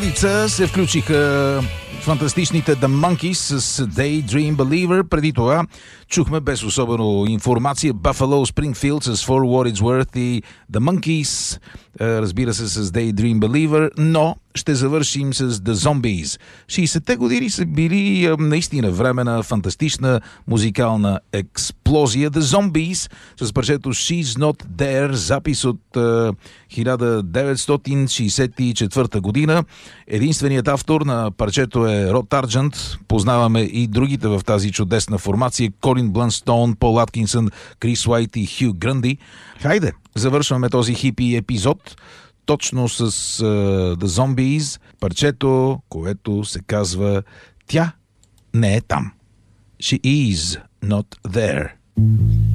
редица се включиха фантастичните The Monkees с Daydream Believer. Преди това чухме без особено информация Buffalo Springfield с For What It's Worth и The Monkees, разбира се, с Daydream Believer, но ще завършим с The Zombies. 60-те години са били наистина време на фантастична музикална експлозия. The Zombies с парчето She's Not There, запис от 1964 година. Единственият автор на парчето е Род Арджент. Познаваме и другите в тази чудесна формация: Колин Блънстоун, Пол Аткинсън, Крис Уайт и Хю Грънди. Хайде, завършваме този хипи епизод точно с The Zombies, парчето, което се казва "Тя не е там". She is not there.